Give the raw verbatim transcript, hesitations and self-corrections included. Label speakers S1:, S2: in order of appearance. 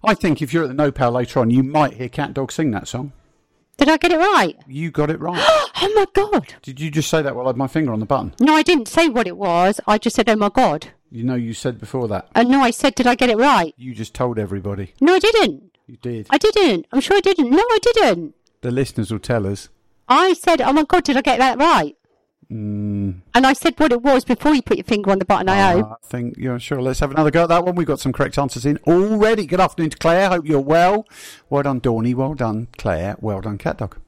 S1: I think if you're at the No Pal later on, you might hear Cat Dog sing that song.
S2: Did I get it right?
S1: You got it right.
S2: Oh, my God.
S1: Did you just say that while I had my finger on the button?
S2: No, I didn't say what it was. I just said, oh, my God.
S1: You know you said before that.
S2: Uh, no, I said, did I get it right?
S1: You just told everybody.
S2: No, I didn't.
S1: You did.
S2: I didn't. I'm sure I didn't. No, I didn't.
S1: The listeners will tell us.
S2: I said, oh, my God, did I get that right?
S1: Mm.
S2: And I said what it was before you put your finger on the button, I
S1: uh,
S2: hope.
S1: I think, yeah, sure. Let's have another go at that one. We've got some correct answers in already. Good afternoon to Claire. Hope you're well. Well done, Dawny. Well done, Claire. Well done, Cat Dog.